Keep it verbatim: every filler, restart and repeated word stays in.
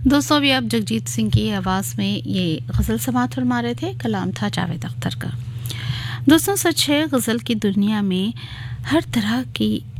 दोस्तों अभी आप जगजीत सिंह की आवाज़ में ये गज़ल समाअत फरमा रहे थे। कलाम था जावेद अख्तर का। दोस्तों सच है, गज़ल की दुनिया में हर तरह की